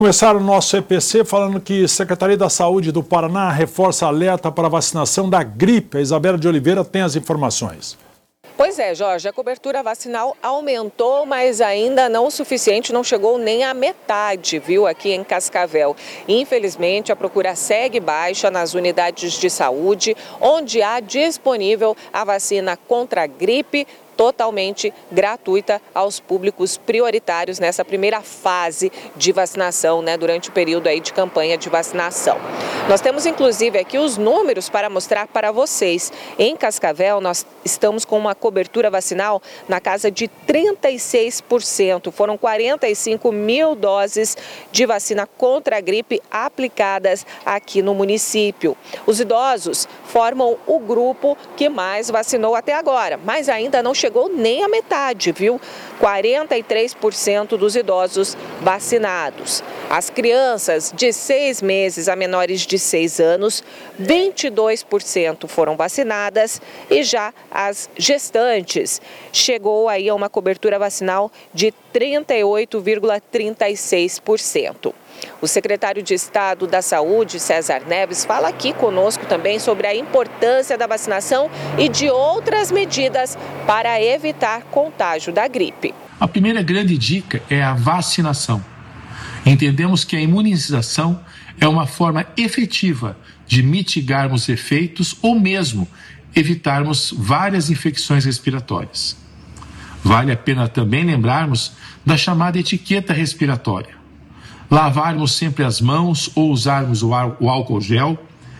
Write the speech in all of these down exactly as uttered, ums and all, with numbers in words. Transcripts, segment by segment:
Começaram o nosso E P C falando que a Secretaria da Saúde do Paraná reforça alerta para a vacinação da gripe. A Isabela de Oliveira tem as informações. Pois é, Jorge, a cobertura vacinal aumentou, mas ainda não o suficiente, não chegou nem à metade, viu, aqui em Cascavel. Infelizmente, a procura segue baixa nas unidades de saúde, onde há disponível a vacina contra a gripe, totalmente gratuita aos públicos prioritários nessa primeira fase de vacinação, né, durante o período aí de campanha de vacinação. Nós temos inclusive aqui os números para mostrar para vocês. Em Cascavel, nós estamos com uma cobertura vacinal na casa de trinta e seis por cento. Foram quarenta e cinco mil doses de vacina contra a gripe aplicadas aqui no município. Os idosos formam o grupo que mais vacinou até agora, mas ainda não chegou nem a metade, viu? quarenta e três por cento dos idosos vacinados. As crianças de seis meses a menores de seis anos, vinte e dois por cento foram vacinadas e já as gestantes chegou aí a uma cobertura vacinal de trinta e oito vírgula trinta e seis por cento. O secretário de Estado da Saúde, César Neves, fala aqui conosco também sobre a importância da vacinação e de outras medidas para evitar contágio da gripe. A primeira grande dica é a vacinação. Entendemos que a imunização é uma forma efetiva de mitigarmos efeitos ou mesmo evitarmos várias infecções respiratórias. Vale a pena também lembrarmos da chamada etiqueta respiratória. Lavarmos sempre as mãos ou usarmos o álcool gel.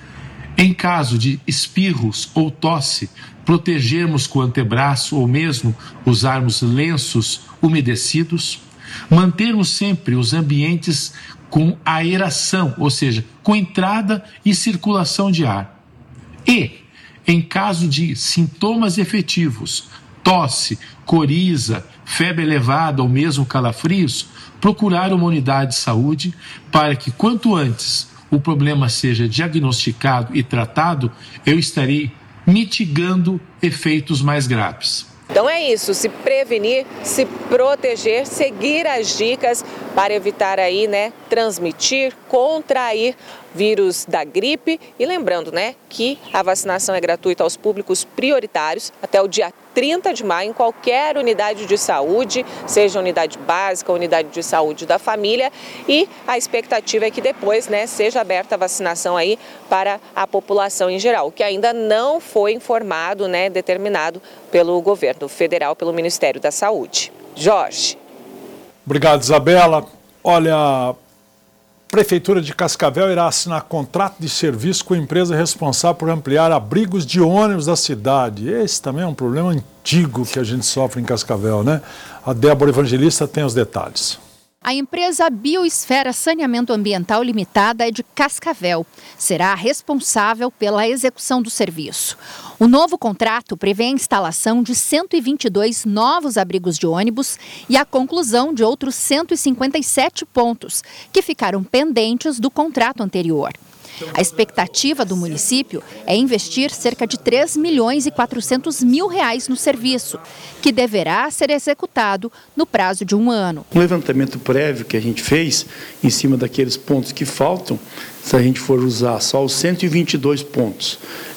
Em caso de espirros ou tosse, protegermos com o antebraço ou mesmo usarmos lenços umedecidos. Mantermos sempre os ambientes com aeração, ou seja, com entrada e circulação de ar. E, em caso de sintomas efetivos, tosse, coriza, febre elevada ou mesmo calafrios, procurar uma unidade de saúde para que, quanto antes, o problema seja diagnosticado e tratado, eu estarei mitigando efeitos mais graves. Então é isso, se prevenir, se proteger, seguir as dicas para evitar aí, né, transmitir, contrair vírus da gripe. E lembrando, né, que a vacinação é gratuita aos públicos prioritários até o dia trinta de maio em qualquer unidade de saúde, seja unidade básica, unidade de saúde da família, e a expectativa é que depois, né, seja aberta a vacinação aí para a população em geral, o que ainda não foi informado, né, determinado pelo governo federal, pelo Ministério da Saúde. Jorge. Obrigado, Isabela. Olha, a Prefeitura de Cascavel irá assinar contrato de serviço com a empresa responsável por ampliar abrigos de ônibus da cidade. Esse também é um problema antigo que a gente sofre em Cascavel, né? A Débora Evangelista tem os detalhes. A empresa Bioesfera Saneamento Ambiental Limitada é de Cascavel. Será responsável pela execução do serviço. O novo contrato prevê a instalação de cento e vinte e dois novos abrigos de ônibus e a conclusão de outros cento e cinquenta e sete pontos, que ficaram pendentes do contrato anterior. A expectativa do município é investir cerca de três milhões e quatrocentos mil reais no serviço, que deverá ser executado no prazo de um ano. Um levantamento prévio que a gente fez em cima daqueles pontos que faltam, se a gente for usar só os cento e vinte e dois pontos,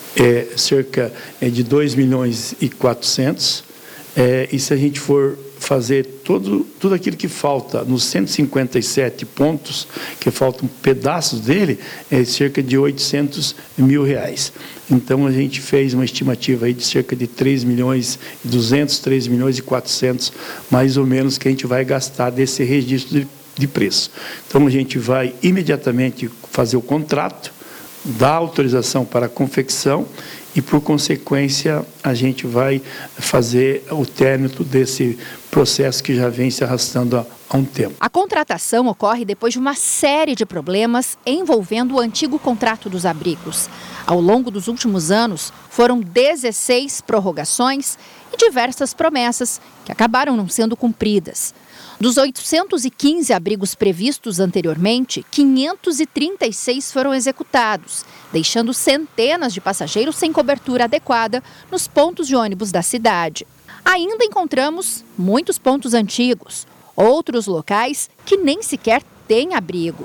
é cerca de dois milhões e quatrocentos, é, e se a gente for fazer todo, tudo aquilo que falta nos cento e cinquenta e sete pontos, que faltam pedaços dele, é cerca de oitocentos mil reais. Então, a gente fez uma estimativa aí de cerca de três milhões e duzentos, três milhões e quatrocentos, mais ou menos, que a gente vai gastar desse registro de, de preço. Então, a gente vai imediatamente fazer o contrato, dar autorização para a confecção e, por consequência, a gente vai fazer o término desse processo que já vem se arrastando há, há um tempo. A contratação ocorre depois de uma série de problemas envolvendo o antigo contrato dos abrigos. Ao longo dos últimos anos, foram dezesseis prorrogações e diversas promessas que acabaram não sendo cumpridas. Dos oitocentos e quinze abrigos previstos anteriormente, quinhentos e trinta e seis foram executados, deixando centenas de passageiros sem cobertura adequada nos pontos de ônibus da cidade. Ainda encontramos muitos pontos antigos, outros locais que nem sequer tem abrigo.